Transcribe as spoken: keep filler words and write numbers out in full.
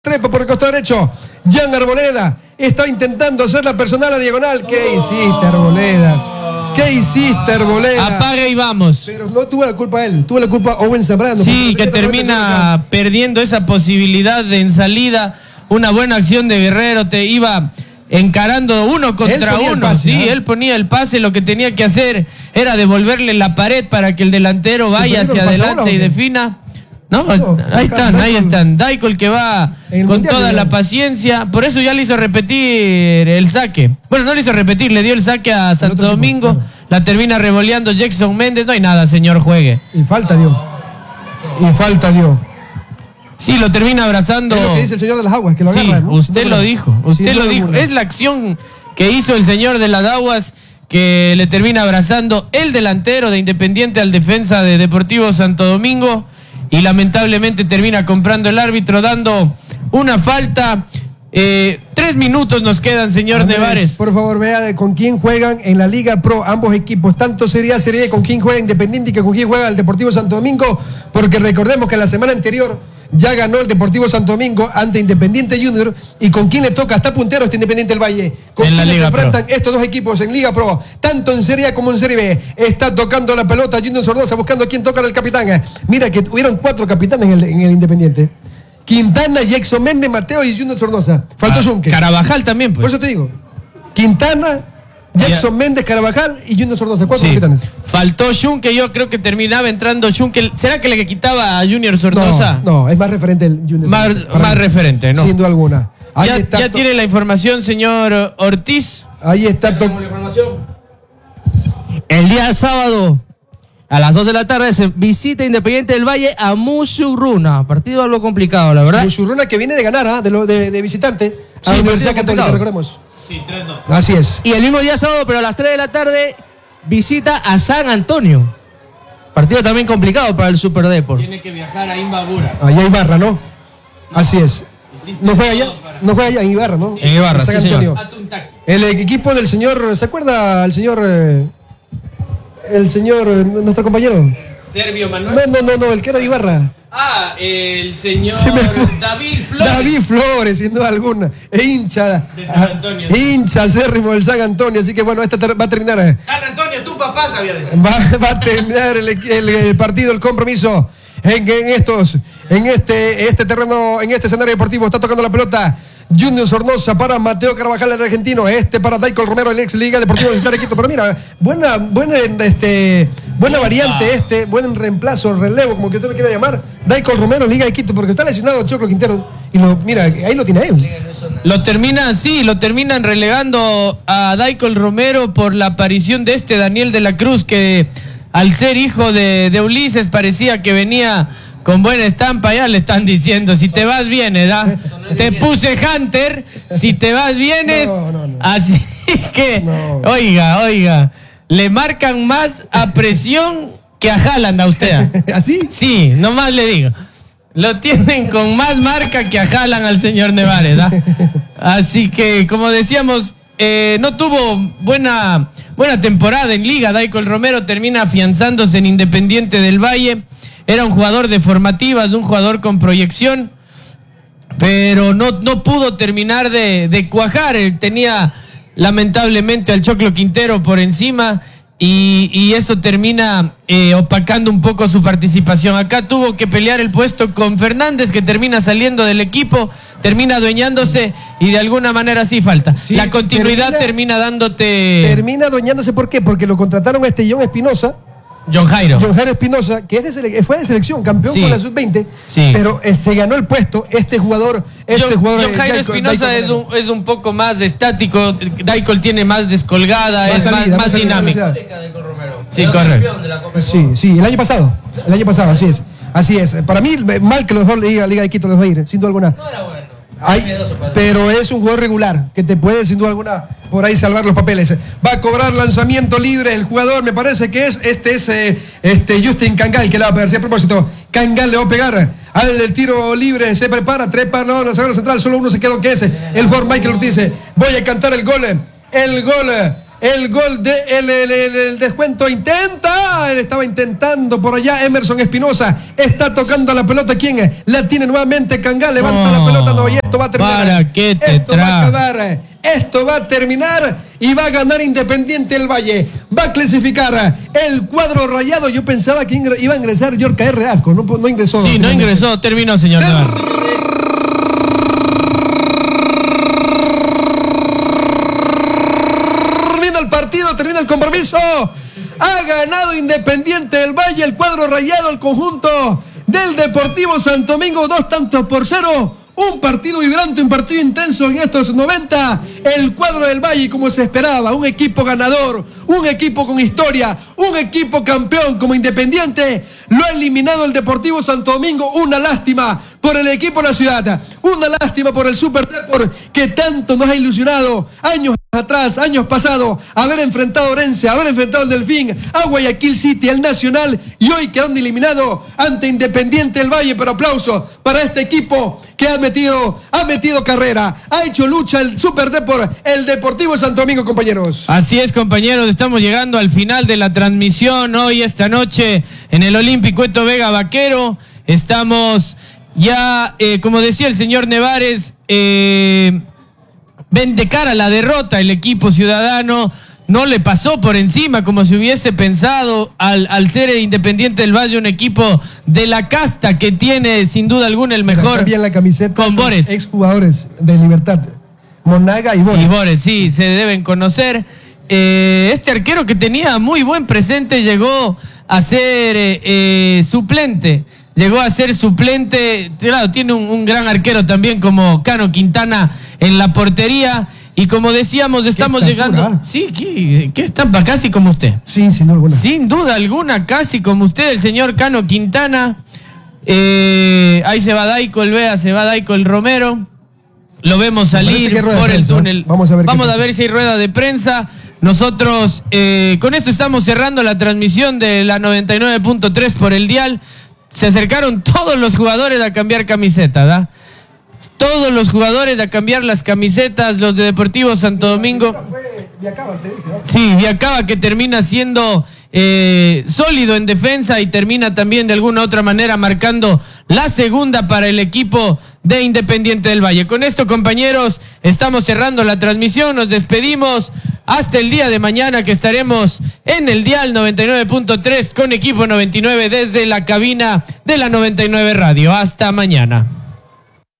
Trepa por el costado derecho. Jan Arboleda está intentando hacer la personal a diagonal. ¿Qué hiciste, Arboleda? ¿Qué hiciste, Arboleda? Apaga y vamos. Pero no tuvo la culpa él, tuvo la culpa Owen Zambrano. Sí, que termina perdiendo esa posibilidad de en salida. Una buena acción de Guerrero, te iba encarando uno contra uno. Pase, sí, ¿eh? Él ponía el pase, lo que tenía que hacer era devolverle la pared para que el delantero sí, vaya hacia adelante uno, y defina. No, no, ahí están, ahí están. Daico el que va el con mundial, toda la paciencia. Por eso ya le hizo repetir el saque. Bueno, no le hizo repetir, le dio el saque a Santo Domingo. Tipo, claro. La termina revoleando Jackson Méndez. No hay nada, señor, juegue. Y falta dio. Y falta dio. Sí, lo termina abrazando. Es lo que dice el señor de las aguas, que lo agarra, sí, ¿no? usted no, lo dijo, usted sí, lo dijo. Es la acción que hizo el señor de las aguas que le termina abrazando el delantero de Independiente al defensa de Deportivo Santo Domingo. Y lamentablemente termina comprando el árbitro, dando una falta. Eh, tres minutos nos quedan, señor Andrés, Nevares. Por favor, vea de con quién juegan en la Liga Pro ambos equipos. Tanto Serie A, Serie B, con quién juega Independiente y que con quién juega el Deportivo Santo Domingo. Porque recordemos que la semana anterior ya ganó el Deportivo Santo Domingo ante Independiente Junior. ¿Y con quién le toca? Está puntero este Independiente del Valle. ¿Con quién se enfrentan Pro. Estos dos equipos en Liga Pro? Tanto en Serie A como en Serie B. Está tocando la pelota Junior Sornosa, buscando a quién toca el capitán. Mira que hubieron cuatro capitanes en el, en el Independiente. Quintana, Jackson Méndez, Mateo y Junior Sornosa. Faltó ah, Junque. Carabajal también, pues. Por eso te digo. Quintana, Jackson Méndez, Carabajal y Junior Sornosa. Cuatro sí. capitanes. Faltó Junque, yo creo que terminaba entrando Junque. ¿Será que le quitaba a Junior Sornosa? No, no, es más referente el Junior Más, más referente, ¿no? Sin duda alguna. Ahí ya está ya tiene la información, señor Ortiz. Ahí está. To- la información. El día sábado, a las dos de la tarde, se visita Independiente del Valle a Musurruna. Partido algo complicado, la verdad. Musurruna que viene de ganar, ¿eh? de, lo, de, de visitante a sí, la Universidad Católica, recordemos. Sí, tres dos. Así es. Y el mismo día sábado, pero a las tres de la tarde, visita a San Antonio. Partido también complicado para el Super Deport. Tiene que viajar a Imbabura. Allá Ibarra, ¿no? Así es. ¿No juega allá? No juega allá en Ibarra, ¿no? En Ibarra, San sí, Antonio. Señor. El equipo del señor, ¿se acuerda el señor, eh, el señor, eh, nuestro compañero? Servio Manuel. No, no, no, no, el que era de Ibarra. Ah, el señor David Flores. David Flores, sin duda alguna. E hincha. De San Antonio. A, hincha acérrimo del San Antonio. Así que bueno, esta ter- va a terminar. San Antonio, tu papá sabía decir. Va, va a terminar el, el, el partido, el compromiso. En, en estos, en este, este terreno, en este escenario deportivo, está tocando la pelota. Junior Sornosa para Mateo Carvajal, el argentino. Este para Daico Romero, el ex Liga Deportiva Universitaria de Quito. Pero mira, buena, buena, este, buena variante este, buen reemplazo, relevo, como que usted lo quiera llamar. Daico Romero, Liga de Quito, porque está lesionado Choclo Quintero. Y lo, mira, ahí lo tiene él. Lo terminan, sí, lo terminan relegando a Daico Romero por la aparición de este Daniel de la Cruz, que al ser hijo de, de Ulises parecía que venía con buena estampa. Ya le están diciendo, si te vas vienes, ¿ah? Te puse Hunter, si te vas vienes. No, no, no. Así que, no. oiga, oiga, le marcan más a presión que a Haaland a usted. ¿Así? Sí, nomás le digo. Lo tienen con más marca que a Haaland al señor Nevares, ¿ah? Así que, como decíamos, eh, no tuvo buena, buena temporada en Liga. Daico Romero termina afianzándose en Independiente del Valle. Era un jugador de formativas, un jugador con proyección, pero no, no pudo terminar de, de cuajar. Él tenía lamentablemente al Choclo Quintero por encima y, y eso termina eh, opacando un poco su participación. Acá tuvo que pelear el puesto con Fernández, que termina saliendo del equipo, termina adueñándose y de alguna manera sí falta. Sí, la continuidad termina, termina dándote... Termina adueñándose, ¿por qué? Porque lo contrataron a este John Espinosa. John Jairo. John Jairo Espinosa, que es de sele- fue de selección, campeón sí. con la sub veinte, sí. pero eh, se ganó el puesto este jugador. Este John, jugador John Jairo Espinosa es un, es un poco más estático, Daico tiene más descolgada, más es salida, más, más, más dinámico. Sí, correcto. Sí, sí, el año pasado, el año pasado, así es. Así es. Para mí, mal que los dos Liga, Liga de Quito los va a ir, sin duda alguna. No era bueno. Hay, pero es un jugador regular que te puede sin duda alguna por ahí salvar los papeles. Va a cobrar lanzamiento libre el jugador, me parece que es este es eh, este Justin Cangal que le va a pegar. Sí, a propósito, Cangal le va a pegar al el tiro libre, se prepara, trepa, no, la segunda central, solo uno se quedó que ese. El jugador Michael Ortiz dice, voy a cantar el gol, el gol, el gol de el, el, el, el descuento, intenta Ah, él estaba intentando por allá Emerson Espinosa. Está tocando la pelota. ¿Quién? La tiene nuevamente Cangá. Levanta Oh, la pelota. No, y esto va a terminar. ¿para qué te Esto va a traes? acabar. Esto va a terminar y va a ganar Independiente del Valle. Va a clasificar el cuadro rayado. Yo pensaba que ingre- iba a ingresar Yorka R. Asco. No, no ingresó. Sí, no ingresó, terminó, señor Nevares. Termina el partido, termina el compromiso. Ha ganado Independiente del Valle, el cuadro rayado, el conjunto del Deportivo Santo Domingo, dos tantos por cero. Un partido vibrante, un partido intenso en estos noventa. El cuadro del Valle, como se esperaba, un equipo ganador, un equipo con historia, un equipo campeón como Independiente. Lo ha eliminado el Deportivo Santo Domingo. Una lástima por el equipo de la ciudad. Una lástima por el Super Depor que tanto nos ha ilusionado años atrás, años pasados, haber enfrentado a Orense, haber enfrentado al Delfín, a Guayaquil City, al Nacional, y hoy quedando eliminado ante Independiente del Valle. Pero aplauso para este equipo que ha metido, ha metido carrera, ha hecho lucha el Super Depor, el Deportivo Santo Domingo, compañeros. Así es, compañeros, estamos llegando al final de la transmisión hoy, esta noche, en el Olímpico Eto Vega Vaquero. Estamos ya, eh, como decía el señor Nevares, eh, ven de cara a la derrota. El equipo ciudadano no le pasó por encima como se hubiese pensado al, al ser Independiente del Valle, un equipo de la casta que tiene sin duda alguna el mejor. También la camiseta con los Bores. exjugadores de Libertad, Monaga y Bores. Y Bores, sí, se deben conocer. Eh, este arquero que tenía muy buen presente llegó a ser eh, eh, suplente. Llegó a ser suplente. Claro, tiene un, un gran arquero también como Cano Quintana en la portería. Y como decíamos, estamos estatura, llegando. ¿eh? Sí, ¿qué, qué estampa? Casi como usted. Sí, sin duda alguna. Sin duda alguna, casi como usted, el señor Cano Quintana. Eh, ahí se va Daico el Vea, se va Daico el Romero. Lo vemos salir que rueda por de el prensa, túnel. ¿eh? Vamos a ver qué Vamos a pasa. ver si hay rueda de prensa. Nosotros eh, con esto estamos cerrando la transmisión de la noventa y nueve punto tres por el dial. Se acercaron todos los jugadores a cambiar camiseta, ¿da? Todos los jugadores a cambiar las camisetas, los de Deportivo Santo Domingo. Sí, Viacaba, que termina siendo eh, sólido en defensa y termina también de alguna otra manera marcando la segunda para el equipo de Independiente del Valle. Con esto, compañeros, estamos cerrando la transmisión, nos despedimos hasta el día de mañana, que estaremos en el dial noventa y nueve punto tres con equipo noventa y nueve desde la cabina de la noventa y nueve Radio. Hasta mañana.